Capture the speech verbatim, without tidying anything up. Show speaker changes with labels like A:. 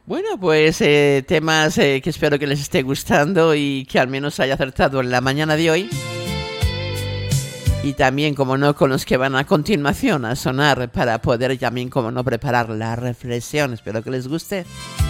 A: Bueno, pues eh, temas eh, que espero que les esté gustando y que al menos haya acertado en la mañana de hoy. Y también, como no, con los que van a continuación a sonar para poder también, como no, preparar la reflexión. Espero que les guste.